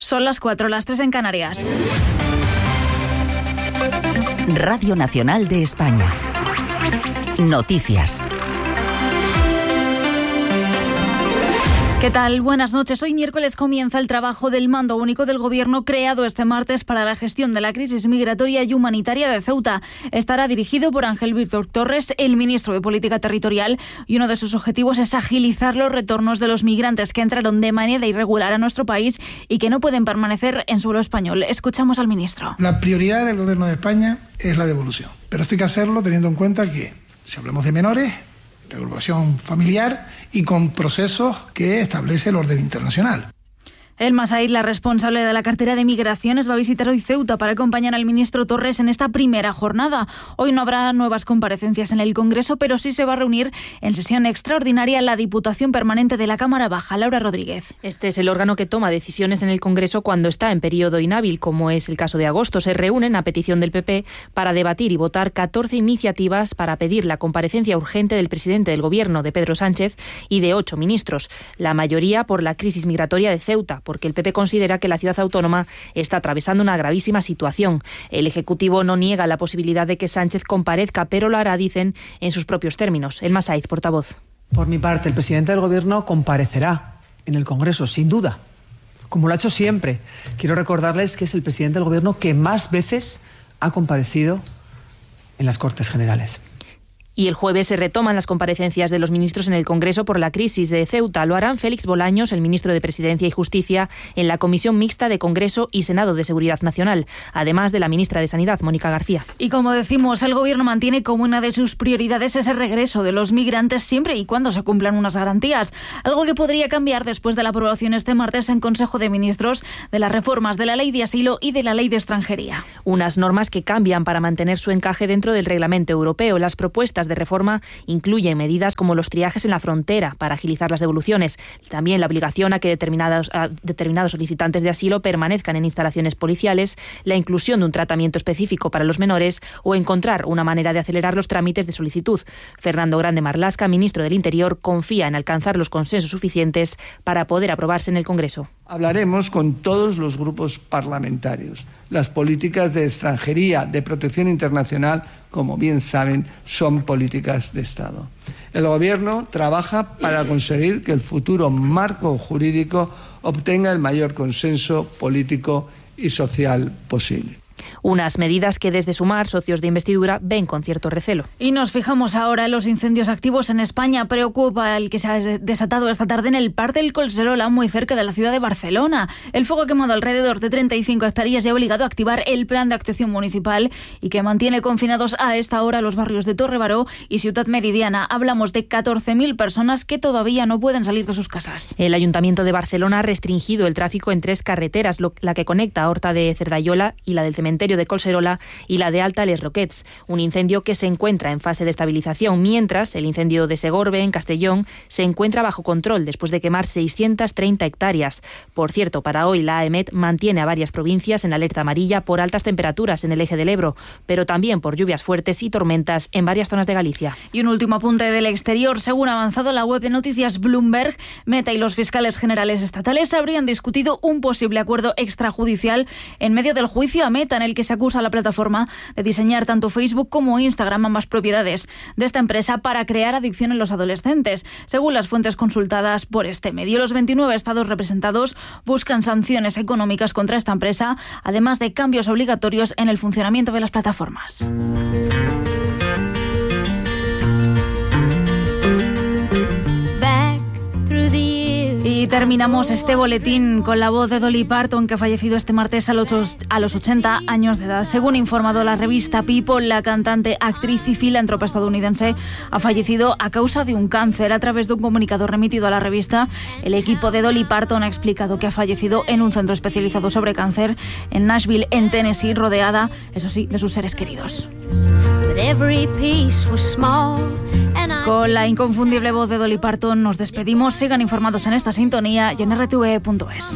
Son las 4, las 3 en Canarias. Radio Nacional de España. Noticias. ¿Qué tal? Buenas noches. Hoy miércoles comienza el trabajo del Mando Único del Gobierno creado este martes para la gestión de la crisis migratoria y humanitaria de Ceuta. Estará dirigido por Ángel Víctor Torres, el ministro de Política Territorial, y uno de sus objetivos es agilizar los retornos de los migrantes que entraron de manera irregular a nuestro país y que no pueden permanecer en suelo español. Escuchamos al ministro. La prioridad del Gobierno de España es la devolución, pero esto hay que hacerlo teniendo en cuenta que, si hablamos de menores, regulación familiar y con procesos que establece el orden internacional. Elma Said, la responsable de la cartera de Migraciones, va a visitar hoy Ceuta para acompañar al ministro Torres en esta primera jornada. Hoy no habrá nuevas comparecencias en el Congreso, pero sí se va a reunir en sesión extraordinaria la Diputación Permanente de la Cámara Baja. Laura Rodríguez. Este es el órgano que toma decisiones en el Congreso cuando está en periodo inhábil, como es el caso de agosto. Se reúnen a petición del PP para debatir y votar 14 iniciativas para pedir la comparecencia urgente del presidente del Gobierno, de Pedro Sánchez, y de 8 ministros. La mayoría por la crisis migratoria de Ceuta, porque el PP considera que la ciudad autónoma está atravesando una gravísima situación. El Ejecutivo no niega la posibilidad de que Sánchez comparezca, pero lo hará, dicen, en sus propios términos. Elma Said, portavoz. Por mi parte, el presidente del Gobierno comparecerá en el Congreso, sin duda, como lo ha hecho siempre. Quiero recordarles que es el presidente del Gobierno que más veces ha comparecido en las Cortes Generales. Y el jueves se retoman las comparecencias de los ministros en el Congreso por la crisis de Ceuta. Lo harán Félix Bolaños, el ministro de Presidencia y Justicia, en la Comisión Mixta de Congreso y Senado de Seguridad Nacional, además de la ministra de Sanidad, Mónica García. Y como decimos, el Gobierno mantiene como una de sus prioridades ese regreso de los migrantes siempre y cuando se cumplan unas garantías, algo que podría cambiar después de la aprobación este martes en Consejo de Ministros de las reformas de la Ley de Asilo y de la Ley de Extranjería. Unas normas que cambian para mantener su encaje dentro del reglamento europeo. Las propuestas de reforma incluyen medidas como los triajes en la frontera para agilizar las devoluciones, también la obligación a que determinados solicitantes de asilo permanezcan en instalaciones policiales, la inclusión de un tratamiento específico para los menores o encontrar una manera de acelerar los trámites de solicitud. Fernando Grande Marlaska, ministro del Interior, confía en alcanzar los consensos suficientes para poder aprobarse en el Congreso. Hablaremos con todos los grupos parlamentarios. Las políticas de extranjería, de protección internacional, como bien saben, son políticas de Estado. El Gobierno trabaja para conseguir que el futuro marco jurídico obtenga el mayor consenso político y social posible. Unas medidas que desde Sumar, socios de investidura, ven con cierto recelo. Y nos fijamos ahora en los incendios activos en España. Preocupa el que se ha desatado esta tarde en el Parc del Collserola, muy cerca de la ciudad de Barcelona. El fuego ha quemado alrededor de 35 hectáreas y ha obligado a activar el plan de actuación municipal y que mantiene confinados a esta hora los barrios de Torrebaró y Ciutat Meridiana. Hablamos de 14.000 personas que todavía no pueden salir de sus casas. El Ayuntamiento de Barcelona ha restringido el tráfico en 3 carreteras, la que conecta a Horta de Cerdayola y la del cementerio de Collserola y la de Alta Les Roquets, un incendio que se encuentra en fase de estabilización, mientras el incendio de Segorbe, en Castellón, se encuentra bajo control después de quemar 630 hectáreas. Por cierto, para hoy la AEMET mantiene a varias provincias en alerta amarilla por altas temperaturas en el eje del Ebro, pero también por lluvias fuertes y tormentas en varias zonas de Galicia. Y un último apunte del exterior. Según ha avanzado la web de noticias Bloomberg, Meta y los fiscales generales estatales habrían discutido un posible acuerdo extrajudicial en medio del juicio a Meta, en el que se acusa a la plataforma de diseñar tanto Facebook como Instagram, ambas propiedades de esta empresa, para crear adicción en los adolescentes. Según las fuentes consultadas por este medio, los 29 estados representados buscan sanciones económicas contra esta empresa, además de cambios obligatorios en el funcionamiento de las plataformas. Y terminamos este boletín con la voz de Dolly Parton, que ha fallecido este martes a los 80 años de edad. Según ha informado la revista People, la cantante, actriz y filántropa estadounidense ha fallecido a causa de un cáncer. A través de un comunicado remitido a la revista, el equipo de Dolly Parton ha explicado que ha fallecido en un centro especializado sobre cáncer en Nashville, en Tennessee, rodeada, eso sí, de sus seres queridos. Con la inconfundible voz de Dolly Parton nos despedimos. Sigan informados en esta sintonía y en rtve.es.